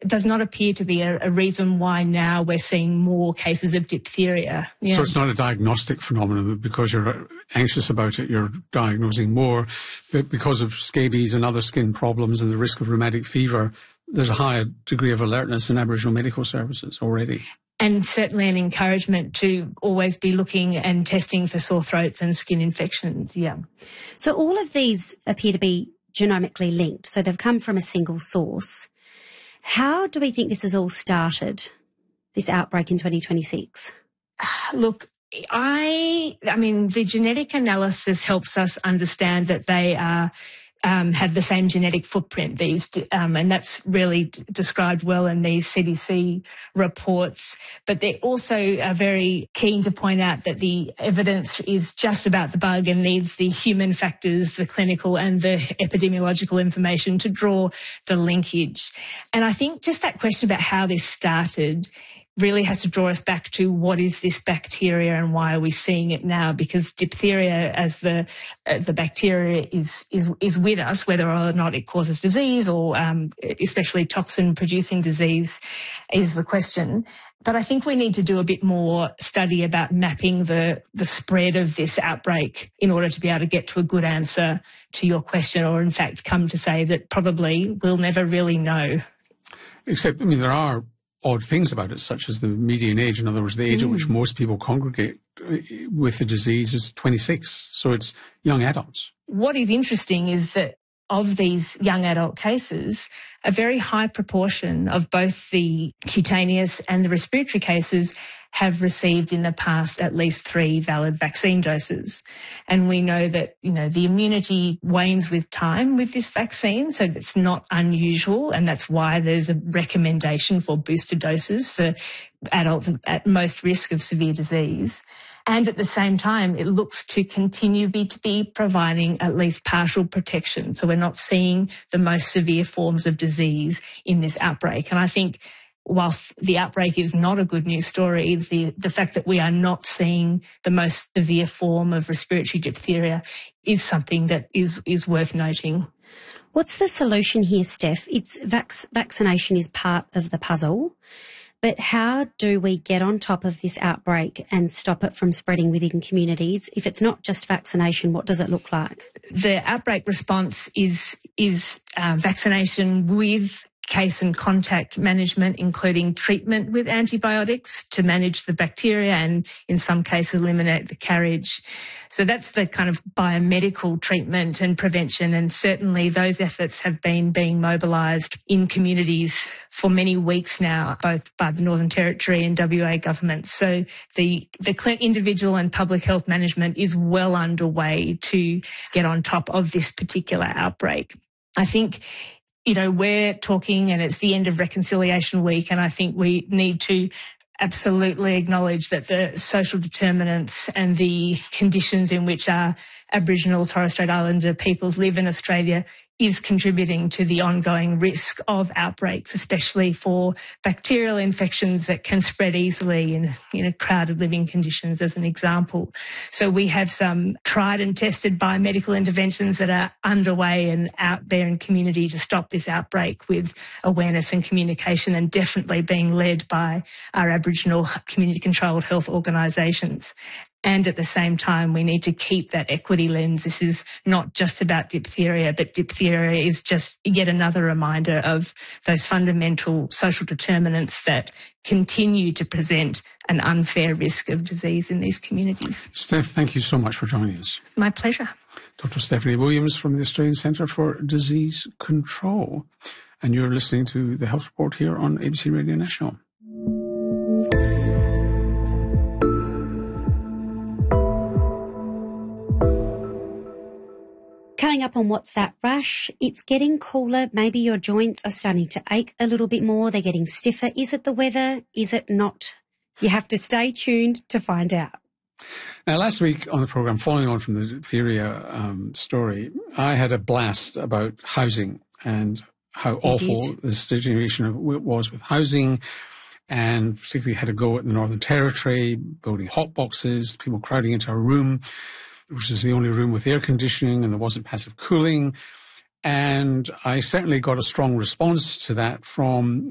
does not appear to be a reason why now we're seeing more cases of diphtheria. Yeah. So it's not a diagnostic phenomenon that because you're anxious about it, you're diagnosing more, but because of scabies and other skin problems and the risk of rheumatic fever, there's a higher degree of alertness in Aboriginal medical services already. And certainly an encouragement to always be looking and testing for sore throats and skin infections, yeah. So all of these appear to be genomically linked, so they've come from a single source. How do we think this has all started, this outbreak in 2026? Look, I mean, the genetic analysis helps us understand that they are have the same genetic footprint, and that's really described well in these CDC reports. But they also are very keen to point out that the evidence is just about the bug and needs the human factors, the clinical and the epidemiological information to draw the linkage. And I think just that question about how this started really has to draw us back to what is this bacteria and why are we seeing it now? Because diphtheria as the bacteria is with us, whether or not it causes disease or especially toxin-producing disease is the question. But I think we need to do a bit more study about mapping the spread of this outbreak in order to be able to get to a good answer to your question, or in fact come to say that probably we'll never really know. Except, I mean, there are odd things about it, such as the median age. In other words, the age at which most people congregate with the disease is 26. So it's young adults. What is interesting is that of these young adult cases, a very high proportion of both the cutaneous and the respiratory cases have received in the past at least 3 valid vaccine doses. And we know that, the immunity wanes with time with this vaccine, so it's not unusual, and that's why there's a recommendation for booster doses for adults at most risk of severe disease. And at the same time, it looks to continue to be providing at least partial protection. So we're not seeing the most severe forms of disease in this outbreak. And I think whilst the outbreak is not a good news story, the fact that we are not seeing the most severe form of respiratory diphtheria is something that is worth noting. What's the solution here, Steph? It's vaccination is part of the puzzle. But how do we get on top of this outbreak and stop it from spreading within communities? If it's not just vaccination, what does it look like? The outbreak response is vaccination with case and contact management, including treatment with antibiotics to manage the bacteria and in some cases eliminate the carriage. So that's the kind of biomedical treatment and prevention, and certainly those efforts have been being mobilised in communities for many weeks now, both by the Northern Territory and WA governments. So the individual and public health management is well underway to get on top of this particular outbreak. I think we're talking and it's the end of Reconciliation Week, and I think we need to absolutely acknowledge that the social determinants and the conditions in which our Aboriginal Torres Strait Islander peoples live in Australia is contributing to the ongoing risk of outbreaks, especially for bacterial infections that can spread easily in crowded living conditions, as an example. So we have some tried and tested biomedical interventions that are underway and out there in community to stop this outbreak, with awareness and communication, and definitely being led by our Aboriginal community-controlled health organisations. And at the same time, we need to keep that equity lens. This is not just about diphtheria, but diphtheria is just yet another reminder of those fundamental social determinants that continue to present an unfair risk of disease in these communities. Steph, thank you so much for joining us. My pleasure. Dr. Stephanie Williams from the Australian Centre for Disease Control. And you're listening to The Health Report here on ABC Radio National. Coming up on What's That Rash, it's getting cooler. Maybe your joints are starting to ache a little bit more. They're getting stiffer. Is it the weather? Is it not? You have to stay tuned to find out. Now, last week on the programme, following on from the diphtheria story, I had a blast about housing and how awful the situation was with housing, and particularly had a go at the Northern Territory, building hot boxes, people crowding into a room, which is the only room with air conditioning, and there wasn't passive cooling. And I certainly got a strong response to that from